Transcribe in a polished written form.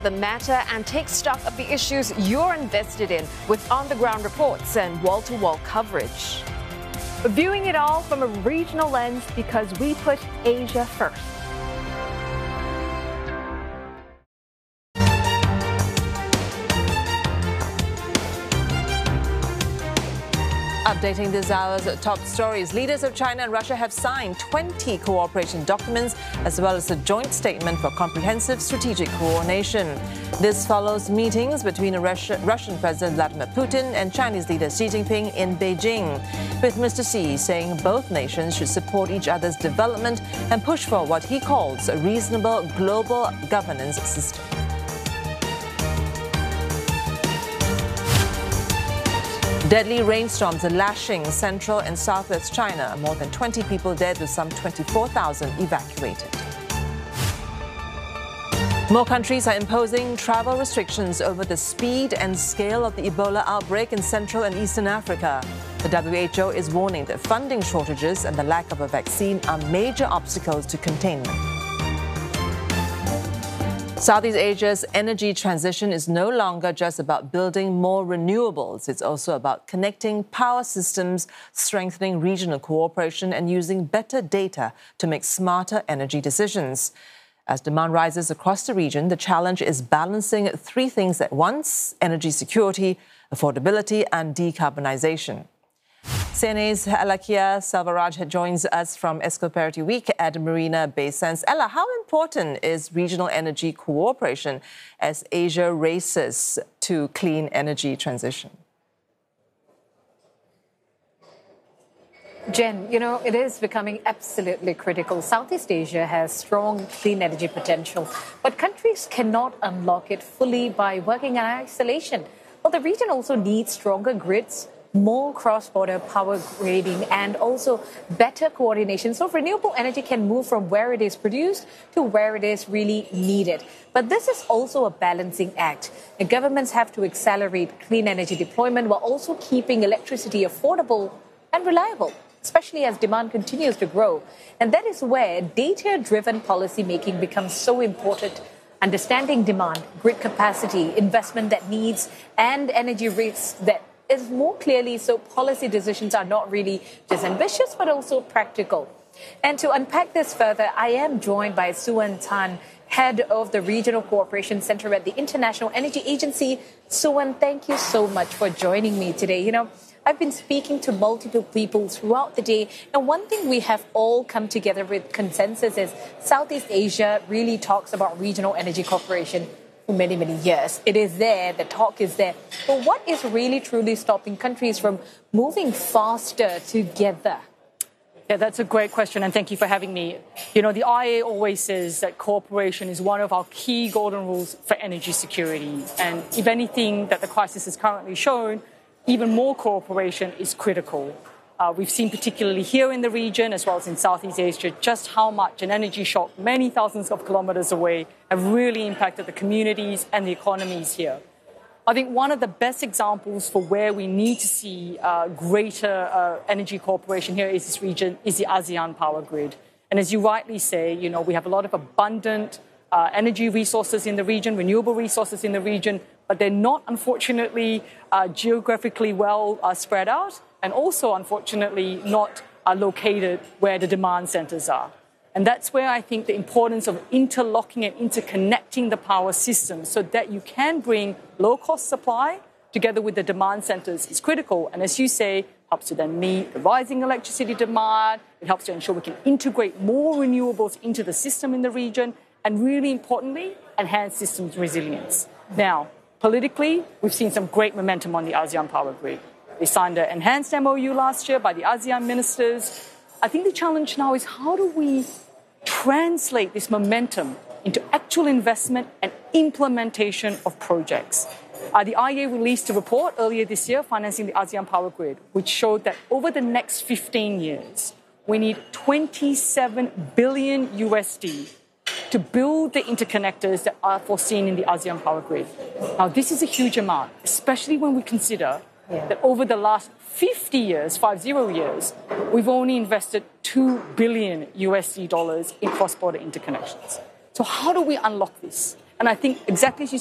The matter and take stock of the issues you're invested in with on-the-ground reports and wall-to-wall coverage. Viewing it all from a regional lens because we put Asia first. Updating this hour's top stories, leaders of China and Russia have signed 20 cooperation documents as well as a joint statement for comprehensive strategic coordination. This follows meetings between Russian President Vladimir Putin and Chinese leader Xi Jinping in Beijing, with Mr. Xi saying both nations should support each other's development and push for what he calls a reasonable global governance system. Deadly rainstorms are lashing central and southwest China. More than 20 people dead with some 24,000 evacuated. More countries are imposing travel restrictions over the speed and scale of the Ebola outbreak in Central and Eastern Africa. The WHO is warning that funding shortages and the lack of a vaccine are major obstacles to containment. Southeast Asia's energy transition is no longer just about building more renewables. It's also about connecting power systems, strengthening regional cooperation, and using better data to make smarter energy decisions. As demand rises across the region, the challenge is balancing three things at once: energy security, affordability, and decarbonization. CNA's Alakia Selvaraj joins us from Escalperity Week at Marina Bay Sands. Ella, how important is regional energy cooperation as Asia races to clean energy transition? Jen, it is becoming absolutely critical. Southeast Asia has strong clean energy potential, but countries cannot unlock it fully by working in isolation. Well, the region also needs stronger grids, more cross-border power grading, and also better coordination so renewable energy can move from where it is produced to where it is really needed. But this is also a balancing act. The governments have to accelerate clean energy deployment while also keeping electricity affordable and reliable, especially as demand continues to grow. And that is where data-driven policy making becomes so important. Understanding demand, grid capacity, investment that needs, and energy risks that is more clearly so policy decisions are not really just ambitious but also practical. And to unpack this further, I am joined by Suan Tan, head of the Regional Cooperation Center at the International Energy Agency. Suan, thank you so much for joining me today. I've been speaking to multiple people throughout the day, and one thing we have all come together with consensus is Southeast Asia really talks about regional energy cooperation for many, many years. It is there, the talk is there. But what is really truly stopping countries from moving faster together? Yeah, that's a great question, and thank you for having me. The IEA always says that cooperation is one of our key golden rules for energy security. And if anything that the crisis has currently shown, even more cooperation is critical. We've seen particularly here in the region, as well as in Southeast Asia, just how much an energy shock many thousands of kilometers away have really impacted the communities and the economies here. I think one of the best examples for where we need to see greater energy cooperation here is this region, is the ASEAN power grid. And as you rightly say, we have a lot of abundant energy resources in the region, renewable resources in the region, but they're not, unfortunately, geographically well spread out, and also, unfortunately, not located where the demand centers are. And that's where I think the importance of interlocking and interconnecting the power system so that you can bring low-cost supply together with the demand centers is critical. And as you say, helps to then meet the rising electricity demand. It helps to ensure we can integrate more renewables into the system in the region, and really importantly, enhance systems resilience. Now, politically, we've seen some great momentum on the ASEAN power grid. We signed an enhanced MOU last year by the ASEAN ministers. I think the challenge now is how do we translate this momentum into actual investment and implementation of projects? The IEA released a report earlier this year, Financing the ASEAN Power Grid, which showed that over the next 15 years, we need $27 billion to build the interconnectors that are foreseen in the ASEAN Power Grid. Now, this is a huge amount, especially when we consider that over the last 50 years, we've only invested $2 billion in cross-border interconnections. So how do we unlock this? And I think exactly as you